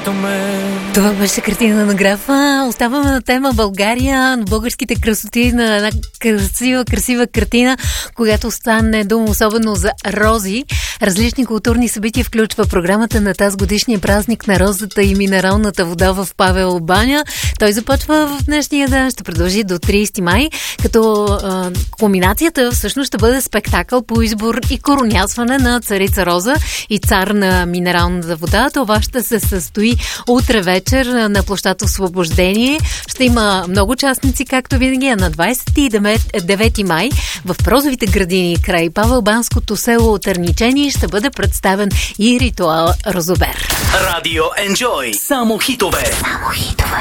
Това беше картина на графа. Оставаме на тема България, на българските красоти, на една красива картина, когато стане дума особено за рози. Различни културни събития включва програмата на тази годишния празник на розата и минералната вода в Павел баня. Той започва в днешния ден, ще продължи до 30 май, като кулминацията всъщност ще бъде спектакъл по избор и коронясване на царица Роза и цар на минералната вода. Това ще се състои утре вечер на площад Освобождение. Ще има много участници, както винаги, на 29 май в Прозовите градини край Павелбанското село Търничени ще бъде представен и ритуал Розобер. Радио Enjoy. Само хитове. Само хитове.